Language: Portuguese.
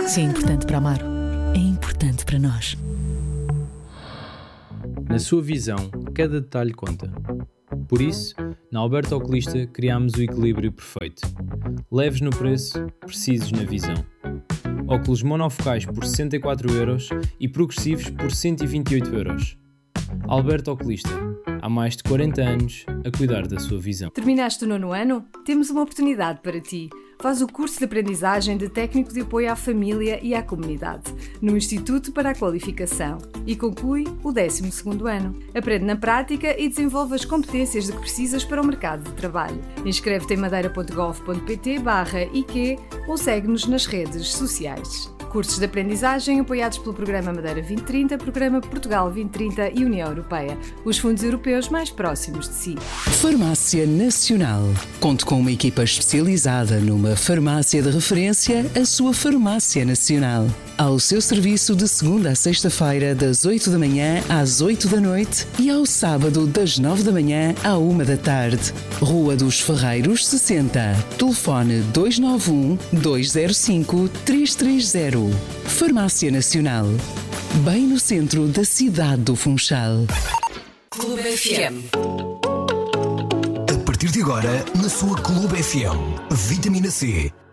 Se é importante para Amaro, é importante para nós. Na sua visão, cada detalhe conta. Por isso, na Alberto Oculista criámos o equilíbrio perfeito. Leves no preço, precisos na visão. Óculos monofocais por 64€ e progressivos por 128€. Alberto Oculista, há mais de 40 anos a cuidar da sua visão. Terminaste o 9º ano? Temos uma oportunidade para ti. Faz o curso de aprendizagem de técnico de apoio à família e à comunidade, no Instituto para a Qualificação, e conclui o 12º ano. Aprende na prática e desenvolve as competências de que precisas para o mercado de trabalho. Inscreve-te em madeira.gov.pt/IQ ou segue-nos nas redes sociais. Cursos de aprendizagem apoiados pelo Programa Madeira 2030, Programa Portugal 2030 e União Europeia, os fundos europeus mais próximos de si. Farmácia Nacional. Conte com uma equipa especializada numa farmácia de referência, a sua Farmácia Nacional. Ao seu serviço de segunda a sexta-feira, das 8 da manhã às 8 da noite e ao sábado, das 9 da manhã à 1 da tarde. Rua dos Ferreiros, 60. Telefone 291-205-330. Farmácia Nacional. Bem no centro da cidade do Funchal. Clube FM. A partir de agora, na sua Clube FM, Vitamina C.